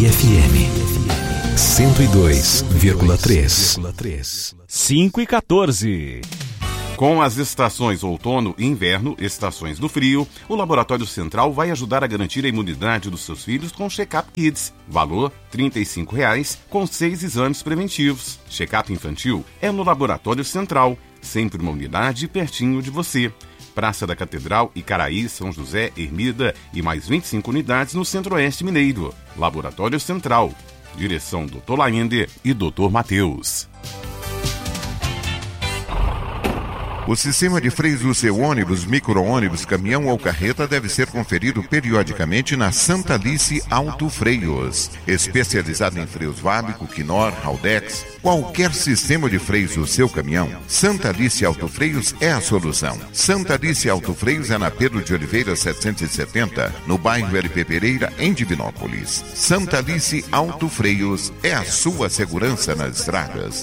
Divi FM 102,3. 5:14. Com as estações outono e inverno, estações do frio, o Laboratório Central vai ajudar a garantir a imunidade dos seus filhos com Check-up Kids. Valor R$ 35,00 com 6 exames preventivos. Check-up infantil é no Laboratório Central, sempre uma unidade pertinho de você. Praça da Catedral, Icaraí, São José, Ermida e mais 25 unidades no Centro-Oeste Mineiro. Laboratório Central. Direção Dr. Laender e Dr. Matheus. O sistema de freios do seu ônibus, micro-ônibus, caminhão ou carreta deve ser conferido periodicamente na Santa Alice Auto Freios. Especializado em freios Vábico, Knorr, Haldex, qualquer sistema de freios do seu caminhão, Santa Alice Auto Freios é a solução. Santa Alice Auto Freios é na Pedro de Oliveira 770, no bairro LP Pereira, em Divinópolis. Santa Alice Auto Freios é a sua segurança nas estradas.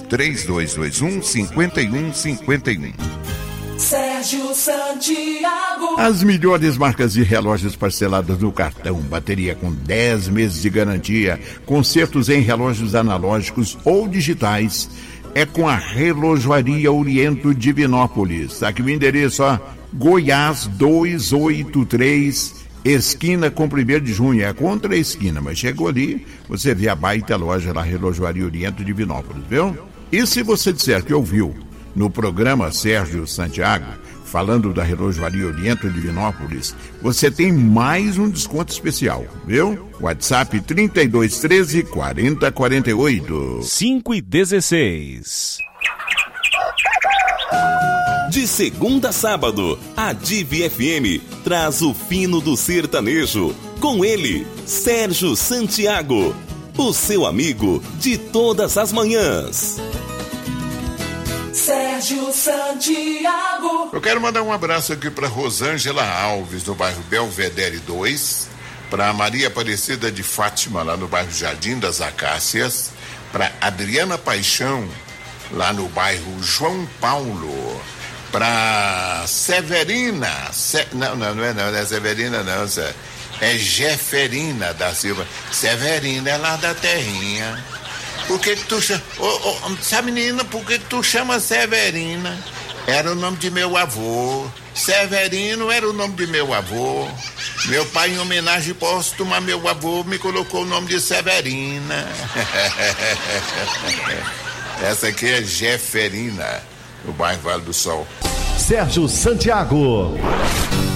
3221-5151. Sérgio Santiago. As melhores marcas de relógios parceladas no cartão, bateria com 10 meses de garantia, consertos em relógios analógicos ou digitais, é com a Relojoaria Oriento Divinópolis. Aqui o endereço, Goiás 283, esquina com 1º de junho, é contra a esquina, mas chegou ali, você vê a baita loja da Relojoaria Oriento Divinópolis, viu? E se você disser que ouviu no programa Sérgio Santiago, falando da Relojoaria Oriento Divinópolis, você tem mais um desconto especial, viu? WhatsApp 3213-4048. 5:16. De segunda a sábado, a Divi FM traz o fino do sertanejo. Com ele, Sérgio Santiago, o seu amigo de todas as manhãs. Sérgio Santiago. Eu quero mandar um abraço aqui para Rosângela Alves, no bairro Belvedere 2, para Maria Aparecida de Fátima, lá no bairro Jardim das Acácias, para Adriana Paixão, lá no bairro João Paulo, para Severina, não é Severina não, é Jeferina da Silva. Severina é lá da terrinha. Por que tu chama... Sabe, menina, por que tu chama Severina? Era o nome de meu avô. Severino era o nome de meu avô. Meu pai, em homenagem póstuma a meu avô, me colocou o nome de Severina. Essa aqui é Jeferina, no bairro Vale do Sol. Sérgio Santiago.